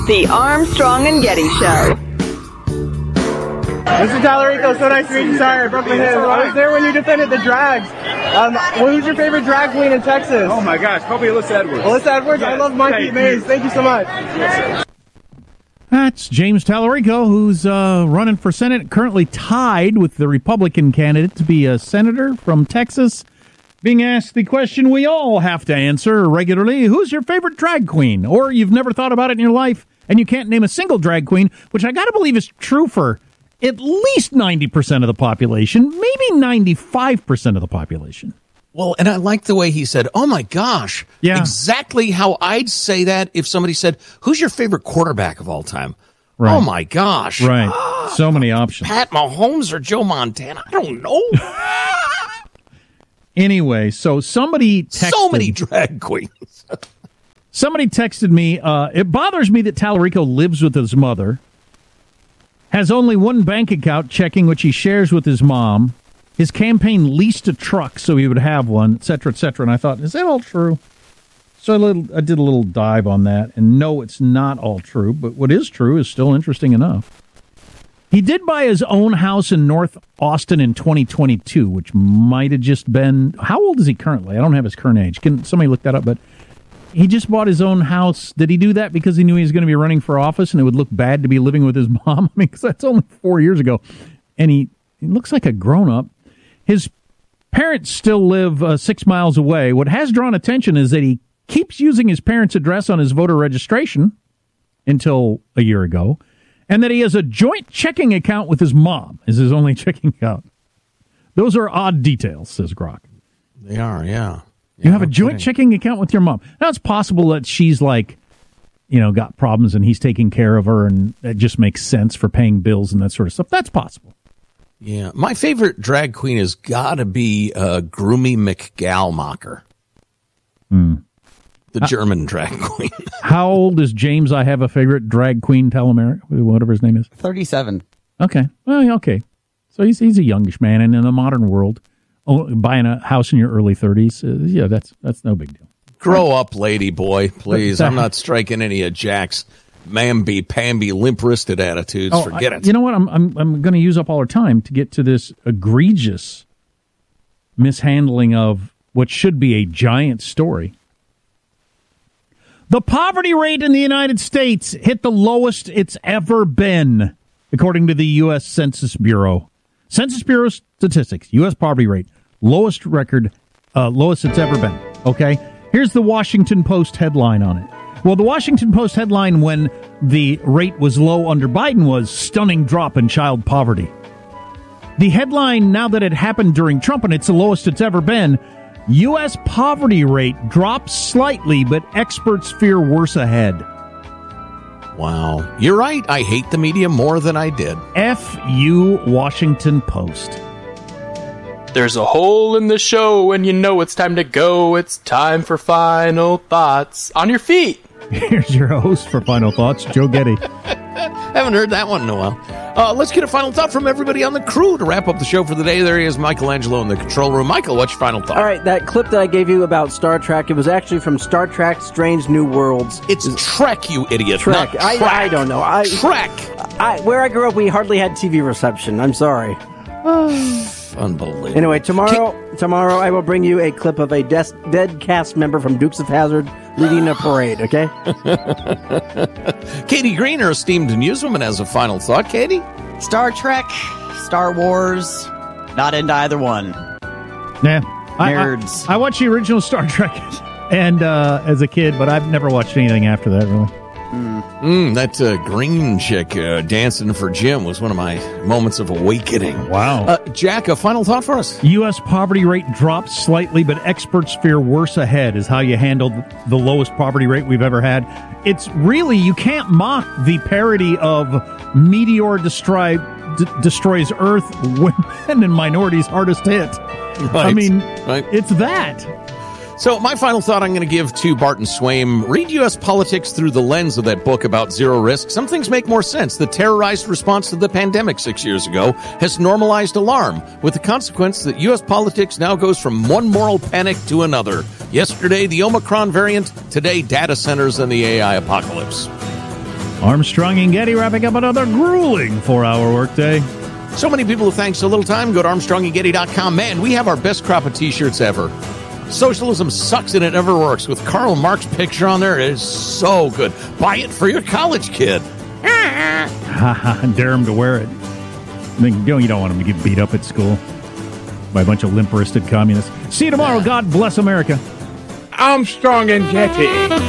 The Armstrong and Getty Show. Mr. Tallarico, so nice to meet you. Sorry, I broke my head. I was there when you defended the drags. Who's your favorite drag queen in Texas? Oh my gosh, probably Alyssa Edwards. Alyssa Edwards? Yes. I love Monkey Maze. Thank you so much. Yes, That's James Tallarico, who's running for Senate, currently tied with the Republican candidate to be a senator from Texas, being asked the question we all have to answer regularly: who's your favorite drag queen? Or you've never thought about it in your life, and you can't name a single drag queen, which I got to believe is true for at least 90% of the population, maybe 95% of the population. Well, and I like the way he said, oh, my gosh. Yeah. Exactly how I'd say that if somebody said, who's your favorite quarterback of all time? Right. Oh, my gosh. Right. So many options. Pat Mahomes or Joe Montana? I don't know. Anyway, so somebody texted... So many drag queens. Somebody texted me, it bothers me that Tallarico lives with his mother, has only one bank account checking which he shares with his mom. His campaign leased a truck so he would have one, et cetera, et cetera. And I thought, is that all true? So I did a little dive on that, and no, it's not all true, but what is true is still interesting enough. He did buy his own house in North Austin in 2022, which might have just been... How old is he currently? I don't have his current age. Can somebody look that up? But he just bought his own house. Did he do that because he knew he was going to be running for office and it would look bad to be living with his mom? I mean, because that's only 4 years ago. And he looks like a grown-up. His parents still live 6 miles away. What has drawn attention is that he keeps using his parents' address on his voter registration until a year ago, and that he has a joint checking account with his mom is his only checking account. Those are odd details, says Grok. They are, yeah. You have a joint checking account with your mom. Now, it's possible that she's like, got problems and he's taking care of her, and that just makes sense for paying bills and that sort of stuff. That's possible. Yeah. My favorite drag queen has got to be Groomy McGallmacher. The German drag queen. How old is James? I have a favorite drag queen, whatever his name is. 37. Okay. Well, okay. So he's a youngish man, and in the modern world, buying a house in your early 30s, that's no big deal. Grow up, lady boy, please. I'm not striking any of Jack's mamby-pamby, limp-wristed attitudes. Forget it. You know what? I'm going to use up all our time to get to this egregious mishandling of what should be a giant story. The poverty rate in the United States hit the lowest it's ever been, according to the U.S. Census Bureau. Census Bureau statistics, U.S. poverty rate, lowest it's ever been. Okay? Here's the Washington Post headline on it. Well, the Washington Post headline when the rate was low under Biden was stunning drop in child poverty. The headline, now that it happened during Trump and it's the lowest it's ever been, U.S. poverty rate drops slightly, but experts fear worse ahead. Wow. You're right. I hate the media more than I did. F you, Washington Post. There's a hole in the show and you know it's time to go. It's time for Final Thoughts. On your feet. Here's your host for Final Thoughts, Joe Getty. Haven't heard that one in a while. Let's get a final thought from everybody on the crew to wrap up the show for the day. There he is, Michelangelo in the control room. Michael, what's your final thought? All right, that clip that I gave you about Star Trek, it was actually from Star Trek Strange New Worlds. It's Trek, you idiot. Trek. I don't know. Trek. Where I grew up, we hardly had TV reception. I'm sorry. Unbelievable. Anyway, tomorrow I will bring you a clip of a dead cast member from Dukes of Hazzard leading a parade, okay? Katie Green, our esteemed newswoman, has a final thought. Katie? Star Trek, Star Wars, not into either one. Yeah. Nerds. I watched the original Star Trek and as a kid, but I've never watched anything after that, really. That green chick dancing for Jim was one of my moments of awakening. Wow. Jack, a final thought for us? U.S. poverty rate drops slightly, but experts fear worse ahead is how you handled the lowest poverty rate we've ever had. It's really, you can't mock the parody of meteor destroys Earth, women and minorities hardest hit. Right. I mean, right. It's that. So my final thought I'm going to give to Barton Swaim. Read U.S. politics through the lens of that book about zero risk. Some things make more sense. The terrorized response to the pandemic 6 years ago has normalized alarm, with the consequence that U.S. politics now goes from one moral panic to another. Yesterday, the Omicron variant. Today, data centers and the AI apocalypse. Armstrong and Getty wrapping up another grueling 4-hour workday. So many people who thank so little time. Go to ArmstrongandGetty.com. Man, we have our best crop of T-shirts ever. Socialism sucks and it never works. With Karl Marx picture on there, it is so good. Buy it for your college kid. Dare him to wear it. I mean, you don't want him to get beat up at school by a bunch of limp-wristed communists. See you tomorrow. God bless America. Armstrong and Getty.